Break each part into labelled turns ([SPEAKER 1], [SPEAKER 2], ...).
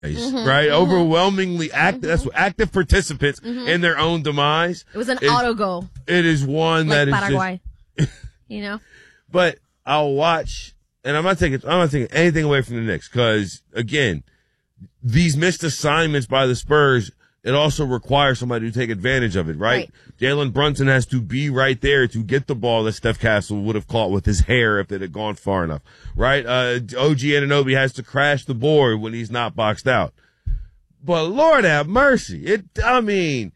[SPEAKER 1] right? Overwhelmingly active. That's what, active participants in their own demise.
[SPEAKER 2] It was an auto goal.
[SPEAKER 1] It is one
[SPEAKER 2] like
[SPEAKER 1] that is
[SPEAKER 2] Paraguay.
[SPEAKER 1] just,
[SPEAKER 2] you know?
[SPEAKER 1] But I'll watch, and I'm not taking anything away from the Knicks because, again, these missed assignments by the Spurs, it also requires somebody to take advantage of it, right? Jalen Brunson has to be right there to get the ball that Steph Castle would have caught with his hair if it had gone far enough, right? OG Anunoby has to crash the board when he's not boxed out. But Lord have mercy. The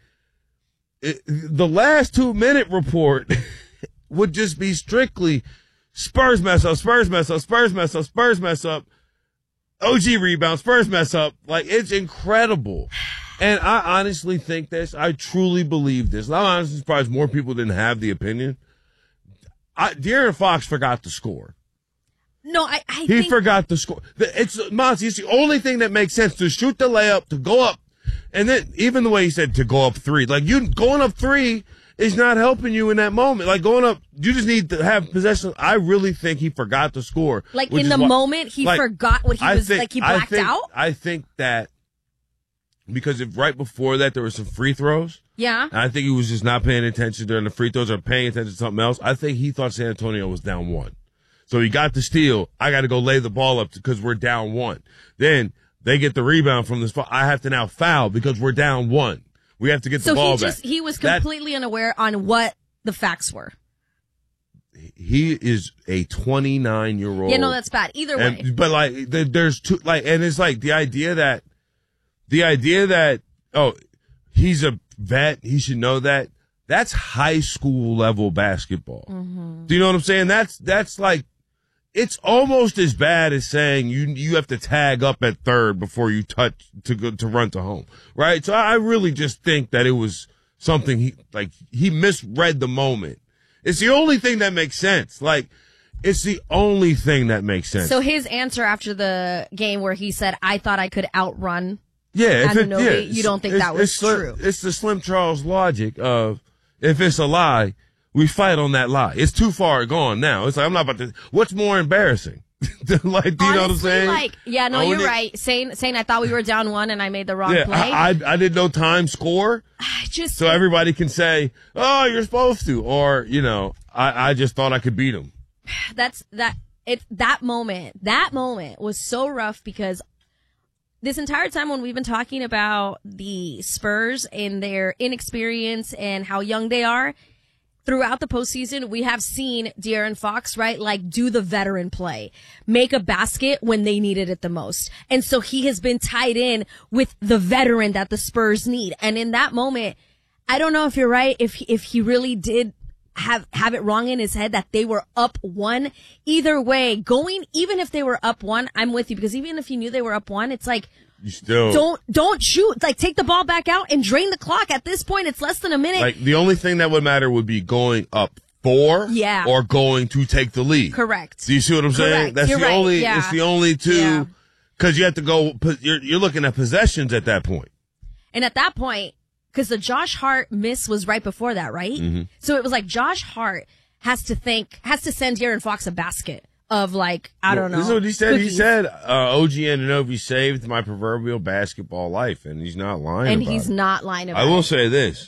[SPEAKER 1] last 2-minute report would just be strictly Spurs mess up, Spurs mess up, Spurs mess up, Spurs mess up. OG rebound, Spurs mess up. Like, it's incredible. And I honestly think this. I truly believe this. I'm honestly surprised more people didn't have the opinion. De'Aaron Fox forgot to score.
[SPEAKER 2] No,
[SPEAKER 1] He forgot to score. It's the only thing that makes sense to shoot the layup, to go up. And then even the way he said to go up 3, like going up 3 is not helping you in that moment. Like going up, you just need to have possession. I really think he forgot to score.
[SPEAKER 2] Like in the moment, he forgot what he was, like he blacked out?
[SPEAKER 1] I think that because right before that there were some free throws.
[SPEAKER 2] Yeah.
[SPEAKER 1] I think he was just not paying attention during the free throws or paying attention to something else. I think he thought San Antonio was down 1. So he got the steal. I got to go lay the ball up because we're down 1. Then they get the rebound from the spot. I have to now foul because we're down 1. We have to get the ball back.
[SPEAKER 2] He was completely unaware on what the facts were.
[SPEAKER 1] He is a 29-year-old.
[SPEAKER 2] Yeah, no, that's bad. Either way.
[SPEAKER 1] But like, there's two, like, and it's like the idea that, oh, he's a vet, he should know that. That's high school level basketball. Do you know what I'm saying? That's like, it's almost as bad as saying you have to tag up at third before you touch to run to home, right? So I really just think that it was something he misread the moment. It's the only thing that makes sense. Like, it's the only thing that makes sense.
[SPEAKER 2] So his answer after the game where he said, "I thought I could outrun."
[SPEAKER 1] Yeah,
[SPEAKER 2] you don't think that was true?
[SPEAKER 1] It's the Slim Charles logic of if it's a lie, we fight on that lie. It's too far gone now. It's like, I'm not about to. What's more embarrassing? Like, do you know what I'm saying?
[SPEAKER 2] Like, yeah, no, you're right. Saying I thought we were down 1 and I made the wrong play.
[SPEAKER 1] I didn't know time score. So everybody can say, "Oh, you're supposed to," or I just thought I could beat him.
[SPEAKER 2] That moment was so rough because this entire time when we've been talking about the Spurs and their inexperience and how young they are, throughout the postseason, we have seen De'Aaron Fox, right, like do the veteran play, make a basket when they needed it the most. And so he has been tied in with the veteran that the Spurs need. And in that moment, I don't know if you're right, if he really did have it wrong in his head that they were up 1. Either way, even if they were up 1, I'm with you, because even if you knew they were up 1, it's like,
[SPEAKER 1] you still
[SPEAKER 2] don't shoot. Like, take the ball back out and drain the clock. At this point, it's less than a minute.
[SPEAKER 1] Like, the only thing that would matter would be going up 4 or going to take the lead.
[SPEAKER 2] Correct.
[SPEAKER 1] Do you see what I'm saying? That's
[SPEAKER 2] You're right.
[SPEAKER 1] It's the only two, because you have to go, you're looking at possessions at that point.
[SPEAKER 2] And at that point, because the Josh Hart miss was right before that, right? Mm-hmm. So it was like Josh Hart has to send De'Aaron Fox a basket of, like, I don't know.
[SPEAKER 1] This is what he said.
[SPEAKER 2] Cookies.
[SPEAKER 1] He said, OG Anunoby saved my proverbial basketball life, and he's not lying
[SPEAKER 2] and
[SPEAKER 1] about
[SPEAKER 2] he's
[SPEAKER 1] it.
[SPEAKER 2] not lying about it.
[SPEAKER 1] I will say this.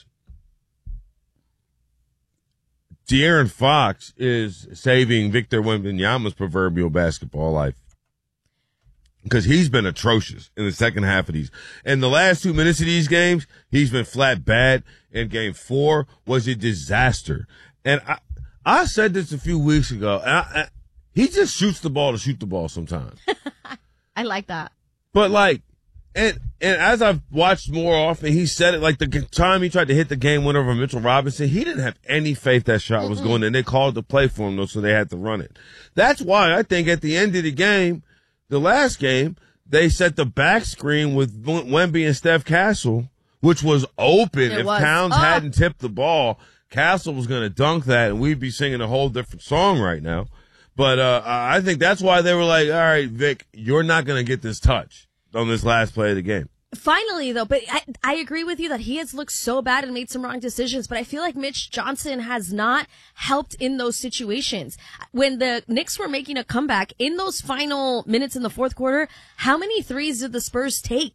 [SPEAKER 1] De'Aaron Fox is saving Victor Wembanyama's proverbial basketball life. Because he's been atrocious in the second half of these. And the last 2 minutes of these games, he's been flat bad. And game 4 was a disaster. And I said this a few weeks ago. And he just shoots the ball to shoot the ball sometimes.
[SPEAKER 2] I like that.
[SPEAKER 1] But like, and as I've watched more often, he said it, like the time he tried to hit the game winner over Mitchell Robinson, he didn't have any faith that shot was going in. They called the play for him though, so they had to run it. That's why I think at the end of the game, the last game, they set the back screen with Wemby and Steph Castle, which was open. If Towns hadn't tipped the ball, Castle was going to dunk that, and we'd be singing a whole different song right now. But I think that's why they were like, all right, Vic, you're not going to get this touch on this last play of the game.
[SPEAKER 2] Finally, though, but I agree with you that he has looked so bad and made some wrong decisions, but I feel like Mitch Johnson has not helped in those situations. When the Knicks were making a comeback in those final minutes in the fourth quarter, how many threes did the Spurs take?